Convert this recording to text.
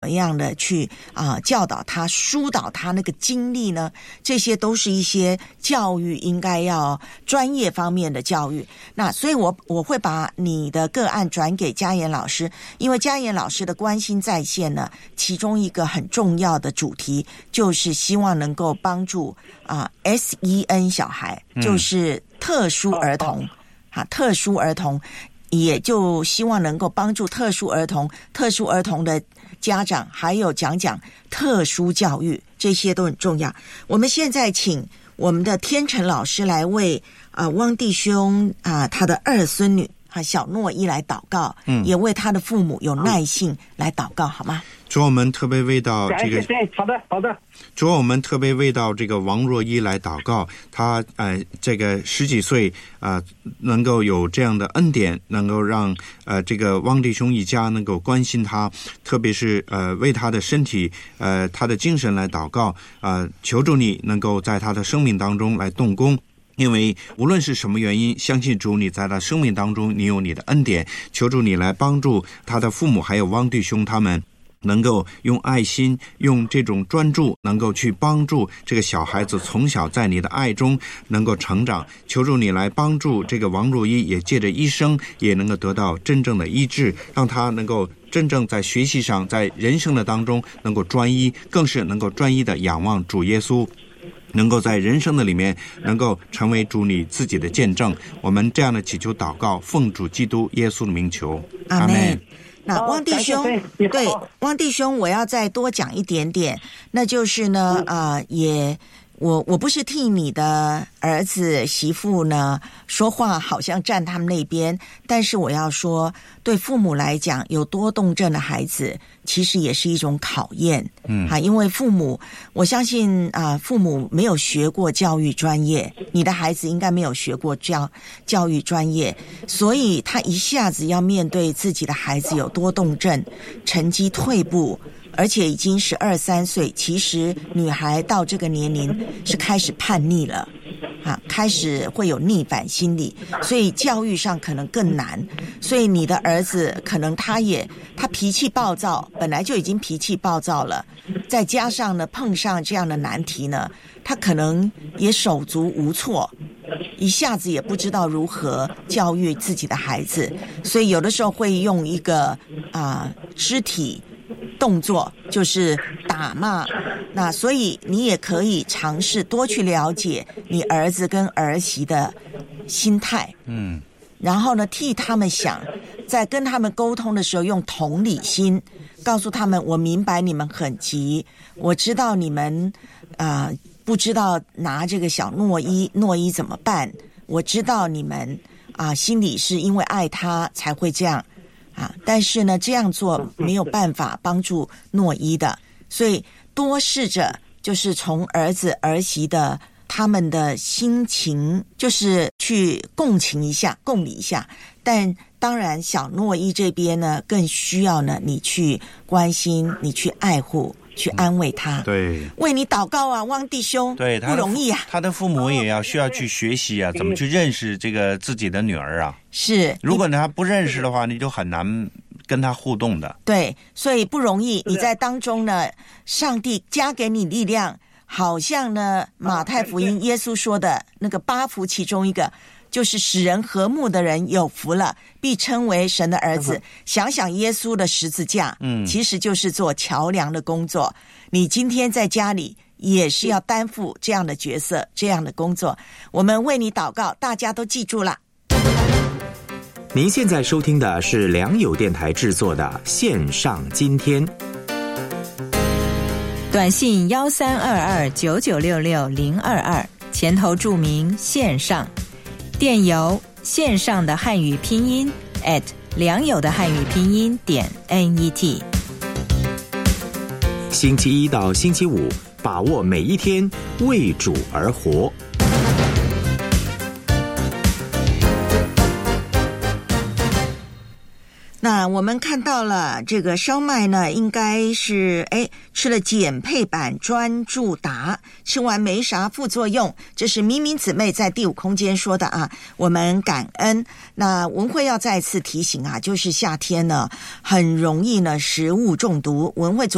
么样的去教导他、疏导他那个精力呢？这些都是一些教育应该要专业方面的教育。那所以我会把你的个案转给嘉言老师，因为嘉言老师的关心在线呢，其中一个很重要的主题就是希望能够帮助SEN 小孩，就是特殊儿童特殊儿童，也就希望能够帮助特殊儿童的家长，还有讲特殊教育，这些都很重要。我们现在请我们的天成老师来为汪弟兄他的二孙女小诺伊来祷告，也为他的父母有耐性来祷告，好吗？ 主，我们特别为到这个， 好的。 主，我们特别为到这个王若依来祷告，他这个10几岁能够有这样的恩典，能够让这个汪弟兄一家能够关心他，特别是为他的身体他的精神来祷告，求助你能够在他的生命当中来动工。因为无论是什么原因，相信主你在他生命当中你有你的恩典，求助你来帮助他的父母还有汪弟兄他们能够用爱心，用这种专注，能够去帮助这个小孩子从小在你的爱中能够成长。求助你来帮助这个王若依，也借着医生也能够得到真正的医治，让他能够真正在学习上，在人生的当中能够专一，更是能够专一的仰望主耶稣，能够在人生的里面能够成为主你自己的见证。我们这样的祈求祷告，奉主基督耶稣的名求， 阿们。那汪弟兄，对汪弟兄，我要再多讲一点点，那就是呢，我不是替你的儿子媳妇呢说话，好像站他们那边，但是我要说，对父母来讲，有多动症的孩子其实也是一种考验，因为父母，我相信父母没有学过教育专业，你的孩子应该没有学过教育专业，所以他一下子要面对自己的孩子有多动症，成绩退步，而且已经12、13岁，其实女孩到这个年龄是开始叛逆了，开始会有逆反心理，所以教育上可能更难。所以你的儿子可能他脾气暴躁，本来就已经脾气暴躁了，再加上呢碰上这样的难题呢，他可能也手足无措，一下子也不知道如何教育自己的孩子，所以有的时候会用一个肢体动作，就是打骂。那所以你也可以尝试多去了解你儿子跟儿媳的心态，然后呢替他们想，在跟他们沟通的时候用同理心，告诉他们我明白你们很急，我知道你们不知道拿这个小诺伊怎么办，我知道你们心里是因为爱他才会这样但是呢这样做没有办法帮助诺伊的，所以多试着就是从儿子儿媳的他们的心情，就是去共情一下，共理一下。但当然小诺伊这边呢更需要呢你去关心，你去爱护，去安慰他， 对， 为你祷告汪弟兄， 对， 不容易他的父母也需要去学习怎么去认识这个自己的女儿是， 如果他不认识的话，你就很难跟他互动的。 对，所以不容易。你在当中呢，上帝加给你力量，好像呢马太福音耶稣说的那个8福其中一个，就是使人和睦的人有福了，必称为神的儿子。想想耶稣的十字架，其实就是做桥梁的工作。你今天在家里也是要担负这样的角色，这样的工作。我们为你祷告，大家都记住了。 您现在收听的是良友电台制作的线上今天。 短信1322996622，前头注明线上，电邮线上的汉语拼音良友的汉语拼音.net。 星期一到星期五，把握每一天，为主而活。 那我们看到了这个烧麦呢，应该是吃了减配版专注达，吃完没啥副作用，这是明明姊妹在第5空间说的我们感恩。那文慧要再次提醒就是夏天呢很容易呢食物中毒，文慧